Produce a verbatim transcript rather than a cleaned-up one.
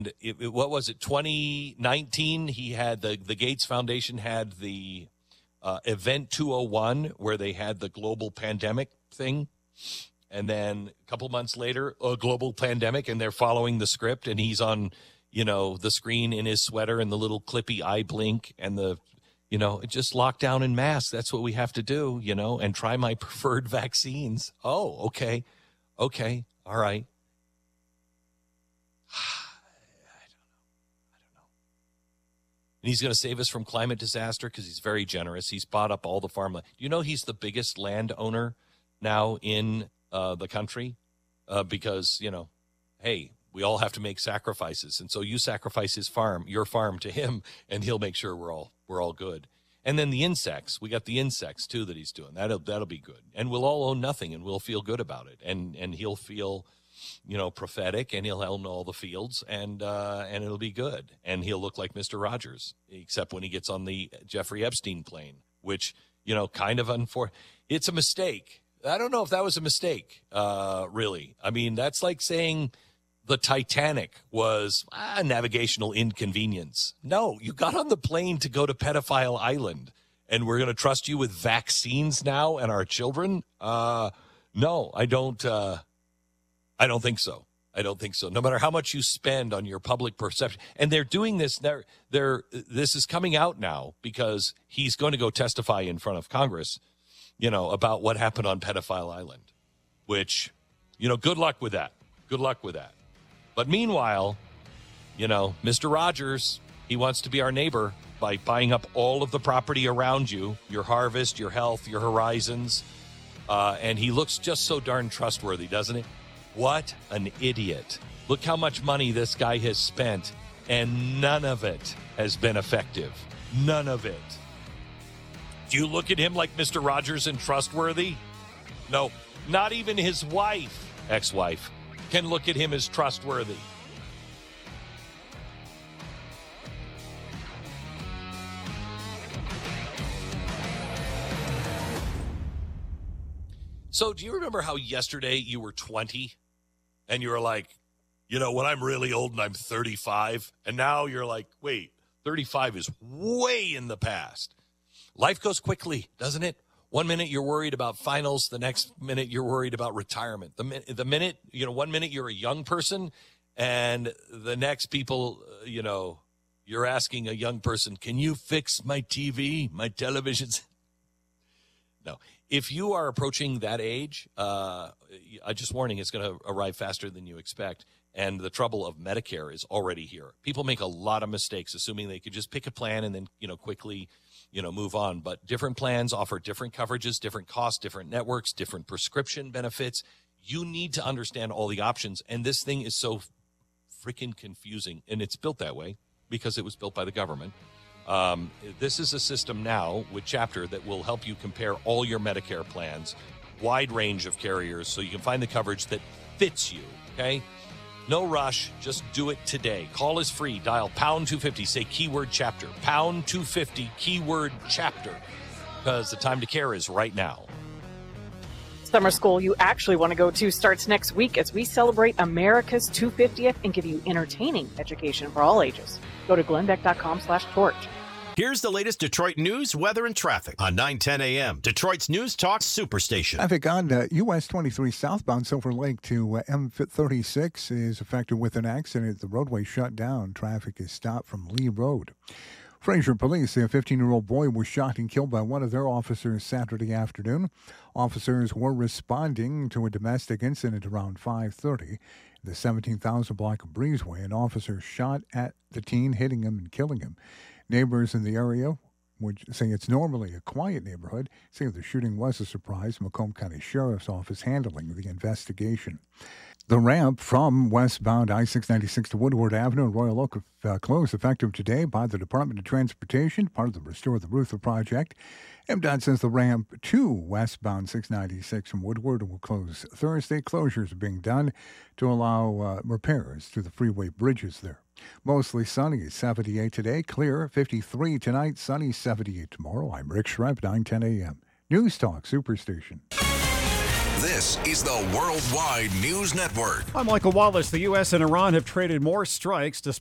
it, it, what was it, twenty nineteen, he had the, the Gates Foundation had the uh, Event two oh one where they had the global pandemic thing. And then a couple months later, a global pandemic, and they're following the script, and he's on, you know, the screen in his sweater and the little clippy eye blink and the, you know, just lockdown and mask. That's what we have to do, you know, and try my preferred vaccines. Oh, okay. Okay. All right. And he's going to save us from climate disaster because he's very generous. He's bought up all the farmland. Do you know he's the biggest landowner now in uh, the country? Uh, because, you know, hey, we all have to make sacrifices. And so you sacrifice his farm, your farm to him, and he'll make sure we're all we're all good. And then the insects. We got the insects, too, that he's doing. That'll, that'll be good. And we'll all own nothing, and we'll feel good about it. And and he'll feel, you know, prophetic, and he'll own all the fields, and uh, and it'll be good. And he'll look like Mister Rogers, except when he gets on the Jeffrey Epstein plane, which, you know, kind of unfor- it's a mistake. I don't know if that was a mistake, uh, really. I mean, that's like saying the Titanic was a navigational inconvenience. No, you got on the plane to go to Pedophile Island, and we're going to trust you with vaccines now and our children? Uh, no, I don't. Uh, I don't think so. I don't think so. No matter how much you spend on your public perception, and they're doing this. They're they're this is coming out now because he's going to go testify in front of Congress, you know, about what happened on Pedophile Island, which, you know, good luck with that. Good luck with that. But meanwhile, you know, Mister Rogers, he wants to be our neighbor by buying up all of the property around you, your harvest, your health, your horizons. Uh, and he looks just so darn trustworthy, doesn't he? What an idiot. Look how much money this guy has spent, and none of it has been effective. None of it. Do you look at him like Mister Rogers and trustworthy? No, not even his wife, ex-wife, can look at him as trustworthy. So do you remember how yesterday you were twenty and you were like, you know, when I'm really old and I'm thirty-five, and now you're like, wait, thirty-five is way in the past. Life goes quickly, doesn't it? One minute you're worried about finals, the next minute you're worried about retirement. The, min- the minute, you know, one minute you're a young person, and the next people, uh, you know, you're asking a young person, can you fix my T V, my televisions? No. If you are approaching that age, uh, I just warning, it's going to arrive faster than you expect. And the trouble of Medicare is already here. People make a lot of mistakes, assuming they could just pick a plan and then, you know, quickly, you know, move on. But different plans offer different coverages, different costs, different networks, different prescription benefits. You need to understand all the options. And this thing is so freaking confusing. And it's built that way because it was built by the government. Um, this is a system now with Chapter that will help you compare all your Medicare plans, wide range of carriers, so you can find the coverage that fits you, okay? No rush. Just do it today. Call is free. Dial pound two fifty. Say keyword Chapter. Pound two fifty, keyword Chapter. Because the time to care is right now. Summer school you actually want to go to starts next week as we celebrate America's two hundred fiftieth and give you entertaining education for all ages. Go to glenbeck.com slash torch. Here's the latest Detroit news, weather, and traffic on nine ten a.m. Detroit's News Talk Superstation. Traffic on uh, U S twenty-three southbound Silver Lake to uh, M thirty-six is affected with an accident. The roadway shut down. Traffic is stopped from Lee Road. Fraser police say a fifteen-year-old boy was shot and killed by one of their officers Saturday afternoon. Officers were responding to a domestic incident around five thirty. The seventeen thousand block of Breezeway, an officer shot at the teen, hitting him and killing him. Neighbors in the area, which say it's normally a quiet neighborhood, say the shooting was a surprise. Macomb County Sheriff's Office handling the investigation. The ramp from westbound I six ninety-six to Woodward Avenue and Royal Oak uh, closed effective today by the Department of Transportation, part of the Restore the Ruther project. M D O T says the ramp to westbound six ninety-six from Woodward will close Thursday. Closures are being done to allow uh, repairs to the freeway bridges there. Mostly sunny, seventy-eight today. Clear, fifty-three tonight. Sunny, seventy-eight tomorrow. I'm Rick Schrempf, nine ten a.m. News Talk Superstation. This is the Worldwide News Network. I'm Michael Wallace. The U S and Iran have traded more strikes despite